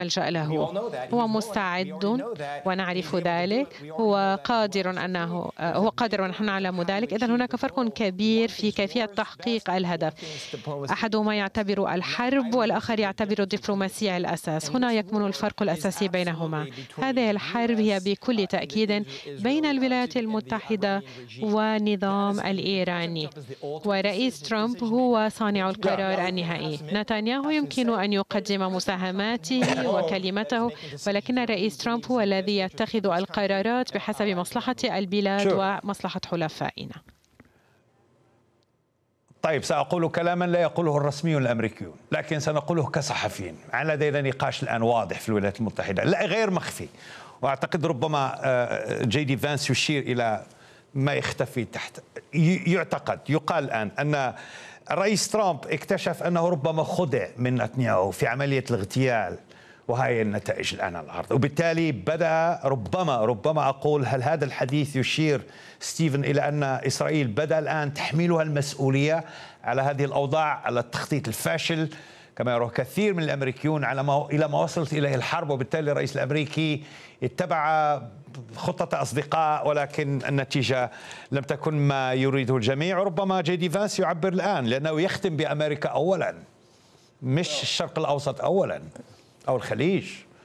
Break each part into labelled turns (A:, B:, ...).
A: نلجأ له. هو مستعد ونعرف ذلك، هو قادر ونحن نعلم ذلك. إذن هناك فرق كبير في كيفية تحقيق الهدف، أحدهما يعتبر الحرب والآخر يعتبر الدبلوماسية الأساس. هنا يكمن الفرق الأساسي بينهما. هذه الحرب هي بكل تأكيد بين الولايات المتحدة والنظام الإيراني، ورئيس ترامب هو صانع القرار النهائي. نتنياهو يمكن أن يقدم مساهماته وكلمته، ولكن الرئيس ترامب هو الذي يتخذ القرارات بحسب مصلحة البلاد ومصلحة حلفائنا.
B: طيب، سأقول كلاما لا يقوله الرسميون الأمريكيون، لكن سنقوله كصحفيين. لدينا نقاش الآن واضح في الولايات المتحدة، لا غير مخفي، وأعتقد ربما جي دي فانس يشير إلى ما يختفي تحت. يقال الآن أن الرئيس ترامب اكتشف أنه ربما خدع من نتنياهو في عملية الاغتيال، وهي النتائج الآن على الأرض. وبالتالي بدأ ربما أقول، هل هذا الحديث يشير ستيفن إلى أن إسرائيل بدأ الآن تحملها المسؤولية على هذه الأوضاع، على التخطيط الفاشل كما يراه كثير من الأمريكيون إلى ما وصلت إليه الحرب؟ وبالتالي الرئيس الأمريكي اتبع خطة أصدقاء، ولكن النتيجة لم تكن ما يريده الجميع. ربما جي دي فانس يعبر الآن، لأنه يختم بأمريكا أولا، مش الشرق الأوسط أولا أو الخليج.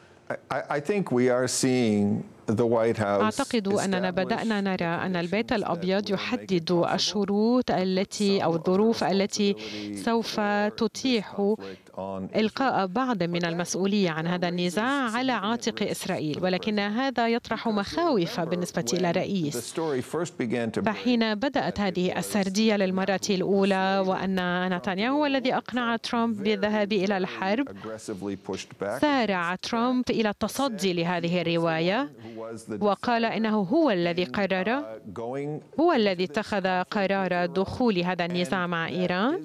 A: أعتقد أننا بدأنا نرى أن البيت الأبيض يحدد الشروط التي أو الظروف التي سوف تتيح إلقاء بعض من المسؤولية عن هذا النزاع على عاتق إسرائيل، ولكن هذا يطرح مخاوف بالنسبة إلى الرئيس. فحين بدأت هذه السردية للمرة الأولى وأن نتنياهو هو الذي أقنع ترامب بالذهاب إلى الحرب، سارع ترامب إلى التصدي لهذه الرواية وقال إنه هو الذي قرر، هو الذي اتخذ قرار دخول هذا النزاع مع إيران،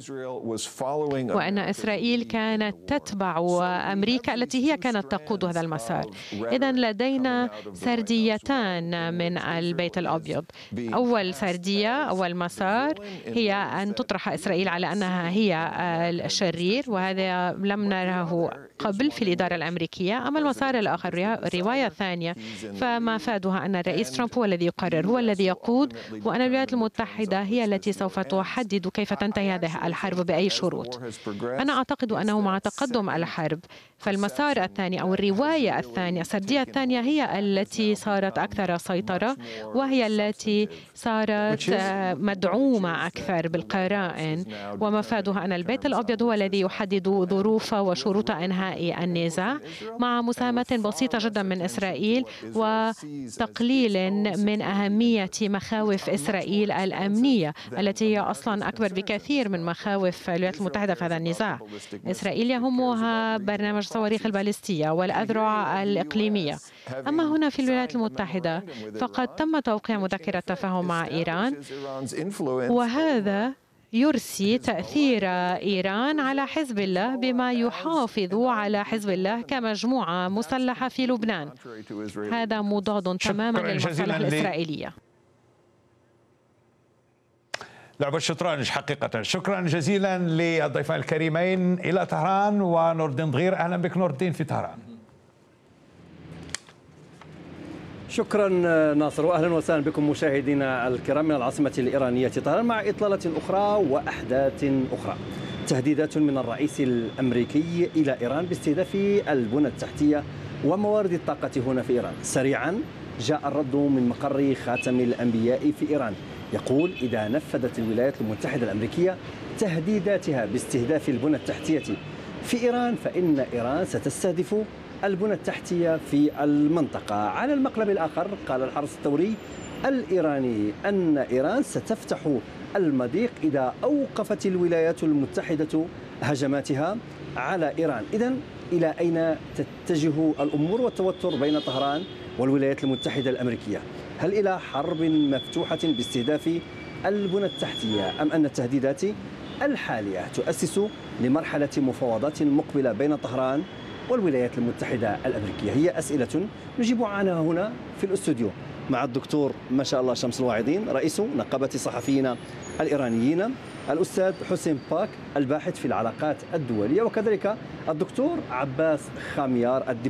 A: وأن إسرائيل كانت تتبع أمريكا التي هي كانت تقود هذا المسار. إذن لدينا سرديتان من البيت الأبيض. أول سردية، أول مسار، هي أن تطرح إسرائيل على أنها هي الشرير، وهذا لم نره قبل في الإدارة الأمريكية. أما المسار الآخر، الرواية الثانية، فما فادها أن الرئيس ترامب هو الذي يقرر، هو الذي يقود، وأن الولايات المتحدة هي التي سوف تحدد كيف تنتهي هذه الحرب بأي شروط. أنا أعتقد أنه مع تقدم الحرب فالمسار الثاني أو الرواية الثانية، السردية الثانية، هي التي صارت أكثر سيطرة، وهي التي صارت مدعومة أكثر بالقرائن، ومفادها أن البيت الأبيض هو الذي يحدد ظروف وشروط إنهاء النزاع مع مساهمة بسيطة جدا من إسرائيل وتقليل من أهمية مخاوف إسرائيل الأمنية التي هي أصلا أكبر بكثير من مخاوف الولايات المتحدة في هذا النزاع. إسرائيل يهمها برنامج الصواريخ الباليستية والأذرع الإقليمية. أما هنا في الولايات المتحدة فقد تم توقيع مذكرة تفاهم مع إيران، وهذا يرسي تأثير إيران على حزب الله بما يحافظ على حزب الله كمجموعة مسلحة في لبنان. هذا مضاد تماما للمصالح الإسرائيلية.
B: لعبة الشطرنج حقيقة. شكرا جزيلا للضيفين الكريمين إلى طهران، ونور الدين ضغير. أهلا بك نور الدين في طهران.
C: شكرا ناصر، واهلا وسهلا بكم مشاهدينا الكرام من العاصمه الايرانيه طهران مع اطلاله اخرى واحداث اخرى. تهديدات من الرئيس الامريكي الى ايران باستهداف البنى التحتيه وموارد الطاقه هنا في ايران. سريعا جاء الرد من مقر خاتم الانبياء في ايران، يقول اذا نفذت الولايات المتحده الامريكيه تهديداتها باستهداف البنى التحتيه في ايران فان ايران ستستهدف البنى التحتية في المنطقة. على المقلب الآخر قال الحرس الثوري الإيراني أن إيران ستفتح المضيق إذا أوقفت الولايات المتحدة هجماتها على إيران. إذن إلى أين تتجه الأمور والتوتر بين طهران والولايات المتحدة الأمريكية؟ هل إلى حرب مفتوحة باستهداف البنى التحتية، أم أن التهديدات الحالية تؤسس لمرحلة مفاوضات مقبلة بين طهران والولايات المتحدة الأمريكية؟ هي أسئلة نجيب عنها هنا في الاستوديو مع الدكتور ما شاء الله شمس الواعظين، رئيس نقابة الصحفيين الإيرانيين. الأستاذ حسين باك الباحث في العلاقات الدولية، وكذلك الدكتور عباس خاميار